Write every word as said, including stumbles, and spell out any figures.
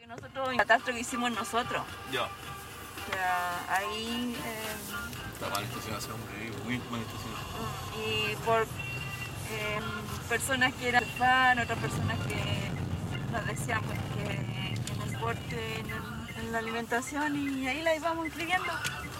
Nosotros, el catastro que hicimos nosotros. Ya. O sea, ahí... Eh, Está mal estacionación, muy mal estacionación. y por eh, personas que eran fan, otras personas que nos decían pues, que en el deporte, en, el, en la alimentación, y ahí la íbamos inscribiendo.